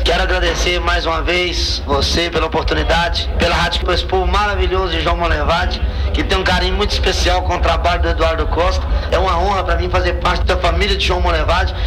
Quero agradecer mais uma vez você pela oportunidade, pela rádio, por esse povo maravilhoso de João Monlevade, que tem um carinho muito especial com o trabalho do Eduardo Costa. É uma honra para mim fazer parte da família de João Monlevade.